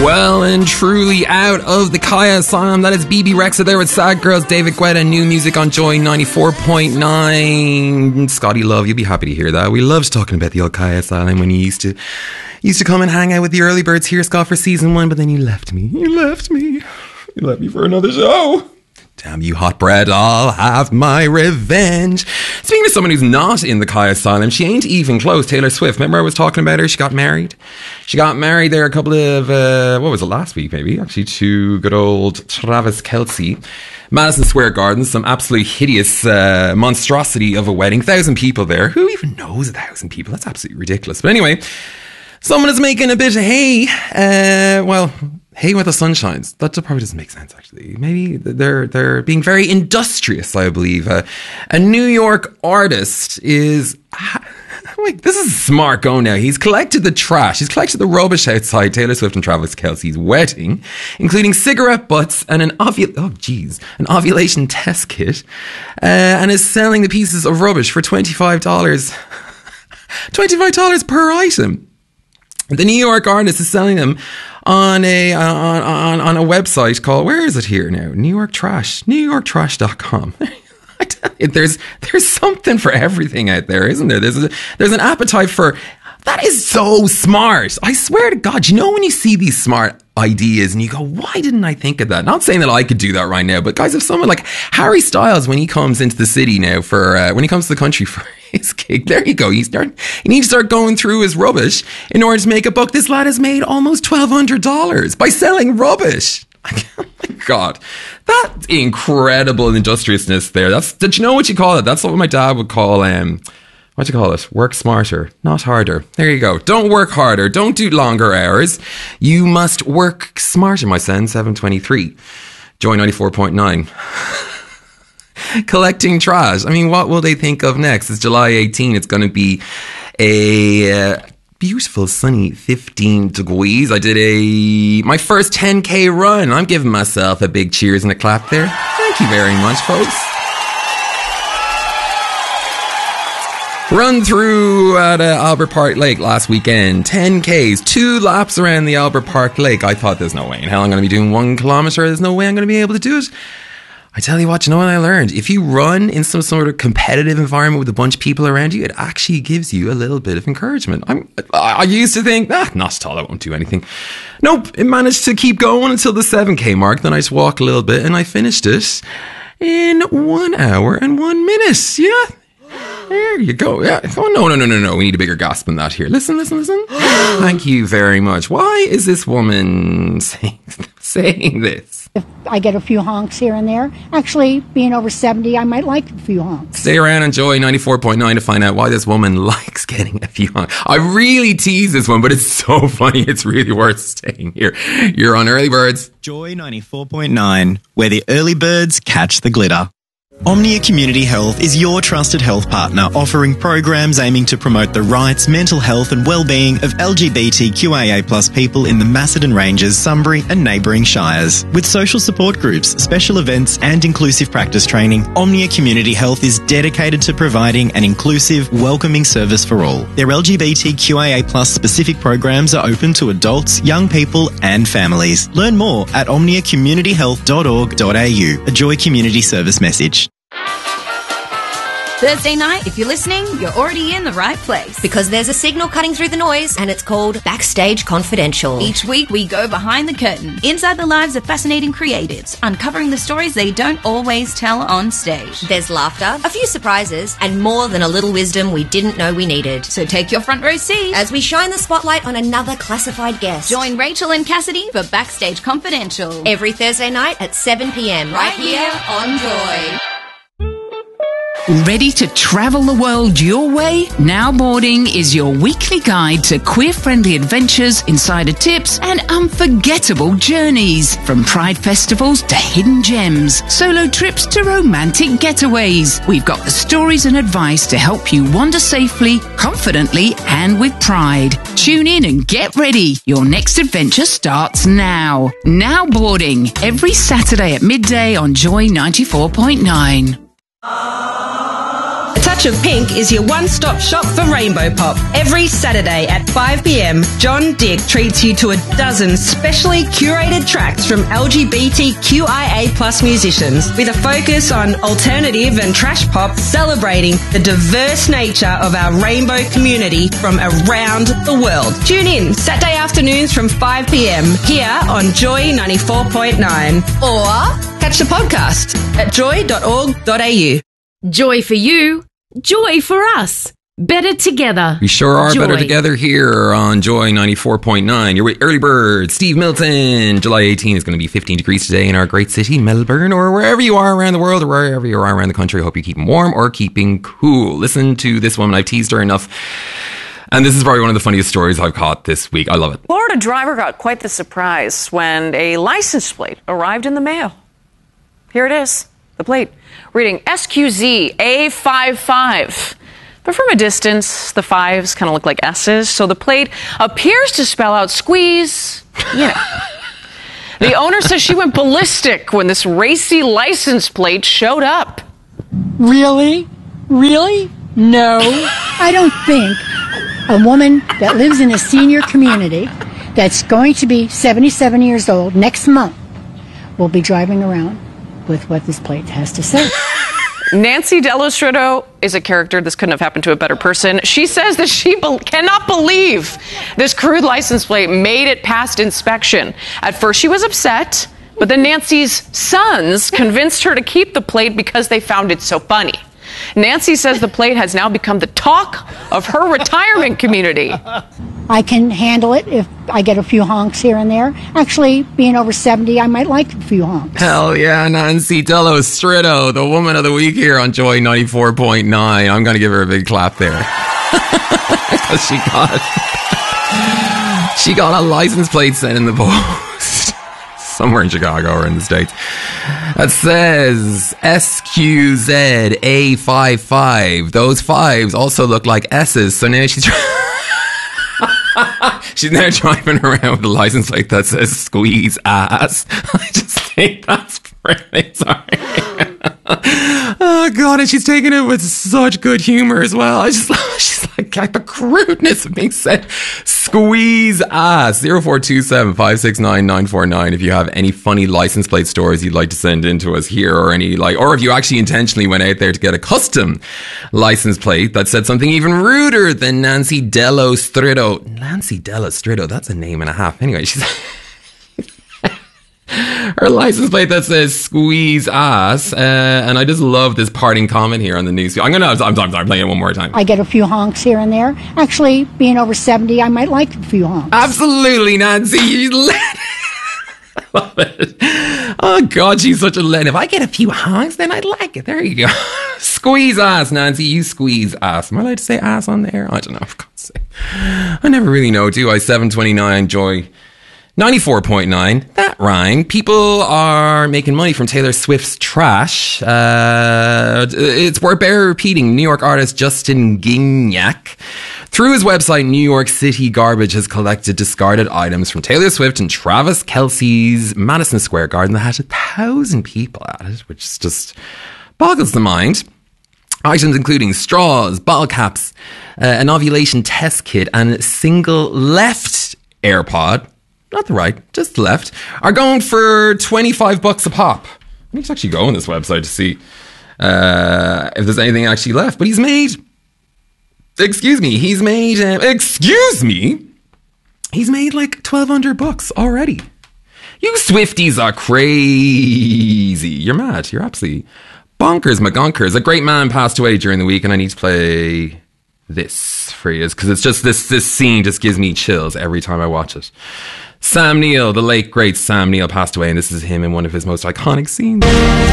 Well and truly out of the Kaya Asylum. That is BB Rexa there with Sad Girls, David Guetta, new music on Joy 94.9. Scotty Love, you'll be happy to hear that. We loved talking about the old Kaya Asylum when you used to come and hang out with the early birds here, Scott, for season 1, but then you left me. You left me for another show. Damn you, hot bread, I'll have my revenge. Speaking of someone who's not in the Kaya Asylum, she ain't even close. Taylor Swift. Remember I was talking about her? She got married. She got married there a couple of, what was it, last week maybe? Actually, to good old Travis Kelce. Madison Square Garden, some absolutely hideous monstrosity of a wedding. 1,000 people there. Who even knows 1,000 people? That's absolutely ridiculous. But anyway, someone is making a bit of hay. Hey, when the sun shines. That probably doesn't make sense, actually. Maybe they're being very industrious, I believe. A New York artist is... Wait, this is smart going now. He's collected the trash. He's collected the rubbish outside Taylor Swift and Travis Kelce's wedding, including cigarette butts and an ovulation test kit, and is selling the pieces of rubbish for $25. $25 per item. The New York artist is selling them on a website called, where is it here now? New York Trash, NewYorkTrash.com. I tell you, there's something for everything out there, isn't there? There's an appetite for, that is so smart. I swear to God, you know when you see these smart ideas and you go, why didn't I think of that? Not saying that I could do that right now, but guys, if someone like Harry Styles, when he comes into the city now when he comes to the country for his gig, there you go. You need to start going through his rubbish in order to make a buck. This lad has made almost $1,200 by selling rubbish. Oh my God, that's incredible industriousness there. Did you know what you call it? That's what my dad would call, what do you call it? Work smarter, not harder. There you go. Don't work harder. Don't do longer hours. You must work smarter, my son. 723. Joy 94.9. Collecting trash. I mean, what will they think of next? It's July 18. It's going to be a beautiful sunny 15 degrees. I did my first 10k run. I'm giving myself a big cheers and a clap there. Thank you very much, folks. Run through at Albert Park Lake last weekend. 10Ks, 2 laps around the Albert Park Lake. I thought there's no way in hell I'm going to be doing 1 kilometre. There's no way I'm going to be able to do it. I tell you what, you know what I learned? If you run in some sort of competitive environment with a bunch of people around you, it actually gives you a little bit of encouragement. I used to think, not at all, I won't do anything. Nope, it managed to keep going until the 7K mark. Then I just walked a little bit and I finished it in 1 hour and 1 minute. Yeah. There you go. Yeah. Oh, no. We need a bigger gasp than that here. Listen. Thank you very much. Why is this woman saying this? If I get a few honks here and there, actually, being over 70, I might like a few honks. Stay around and Joy 94.9 to find out why this woman likes getting a few honks. I really tease this one, but it's so funny. It's really worth staying here. You're on Early Birds. Joy 94.9, where the early birds catch the glitter. Omnia Community Health is your trusted health partner, offering programs aiming to promote the rights, mental health and well-being of LGBTQIA+ people in the Macedon Ranges, Sunbury and neighbouring shires. With social support groups, special events and inclusive practice training, Omnia Community Health is dedicated to providing an inclusive, welcoming service for all. Their LGBTQIA+ specific programs are open to adults, young people and families. Learn more at omniacommunityhealth.org.au, a Joy Community Service message. Thursday night, if you're listening, you're already in the right place. Because there's a signal cutting through the noise, and it's called Backstage Confidential. Each week, we go behind the curtain, inside the lives of fascinating creatives, uncovering the stories they don't always tell on stage. There's laughter, a few surprises, and more than a little wisdom we didn't know we needed. So take your front row seat as we shine the spotlight on another classified guest. Join Rachel and Cassidy for Backstage Confidential. Every Thursday night at 7 p.m. Right here on Joy. Ready to travel the world your way? Now Boarding is your weekly guide to queer-friendly adventures, insider tips, and unforgettable journeys. From pride festivals to hidden gems, solo trips to romantic getaways. We've got the stories and advice to help you wander safely, confidently, and with pride. Tune in and get ready. Your next adventure starts now. Now Boarding, every Saturday at midday on Joy 94.9. Touch of Pink is your one-stop shop for Rainbow Pop. Every Saturday at 5 p.m, John Dick treats you to a dozen specially curated tracks from LGBTQIA+ musicians with a focus on alternative and trash pop, celebrating the diverse nature of our rainbow community from around the world. Tune in Saturday afternoons from 5 p.m. here on Joy 94.9 or catch the podcast at joy.org.au. Joy for you, joy for us. Better together. We sure are Joy. better together here on Joy 94.9. You're with Early Bird, Steve Milton. July 18 is going to be 15 degrees today in our great city, Melbourne, or wherever you are around the world or wherever you are around the country. I hope you're keeping warm or keeping cool. Listen to this woman. I've teased her enough. And this is probably one of the funniest stories I've caught this week. I love it. Florida driver got quite the surprise when a license plate arrived in the mail. Here it is, the plate, reading SQZ A55. But from a distance, the fives kind of look like S's, so the plate appears to spell out squeeze, you know. The owner says she went ballistic when this racy license plate showed up. Really? Really? No, I don't think a woman that lives in a senior community that's going to be 77 years old next month will be driving around with what this plate has to say. Nancy Delostritto is a character. This couldn't have happened to a better person. She says that she cannot believe this crude license plate made it past inspection. At first she was upset, but then Nancy's sons convinced her to keep the plate because they found it so funny. Nancy says the plate has now become the talk of her retirement community. I can handle it if I get a few honks here and there. Actually, being over 70, I might like a few honks. Hell yeah, Nancy Delostritto, the woman of the week here on Joy 94.9. I'm going to give her a big clap there. Because she got a license plate sent in the post. Somewhere in Chicago or in the States. That says SQZ A55. Those fives also look like S's, so now she's she's now driving around with a license plate that says squeeze ass. I just think that's brilliant. Sorry. Oh God, and she's taking it with such good humor as well. I just love, she's like the crudeness of being said. Squeeze ass. 0427 569 949 if you have any funny license plate stories you'd like to send in to us here, or any or if you actually intentionally went out there to get a custom license plate that said something even ruder than Nancy Delostritto. Nancy Delostritto, that's a name and a half. Anyway, she's her license plate that says squeeze ass, and I just love this parting comment here on the news. I'm playing it one more time. I get a few honks here and there. Actually, being over 70, I might like a few honks. Absolutely, Nancy. I love it. Oh God, she's such a legend. If I get a few honks, then I'd like it. There you go. Squeeze ass, Nancy. You squeeze ass. Am I allowed to say ass on there? I don't know. For God's sake. I never really know, do I? 729 Joy 94.9. That rhyme. People are making money from Taylor Swift's trash. It's worth bare repeating. New York artist Justin Guignac, through his website, New York City Garbage, has collected discarded items from Taylor Swift and Travis Kelce's Madison Square Garden that had 1,000 people at it, which just boggles the mind. Items including straws, bottle caps, an ovulation test kit, and a single left AirPod. Not the right, just the left, are going for $25 a pop. I need to actually go on this website to see if there's anything actually left. But he's made like $1,200 already. You Swifties are crazy. You're mad. You're absolutely bonkers, McGonkers. A great man passed away during the week, and I need to play this for you because it's just this scene just gives me chills every time I watch it. Sam Neill, the late great Sam Neill, passed away, and this is him in one of his most iconic scenes.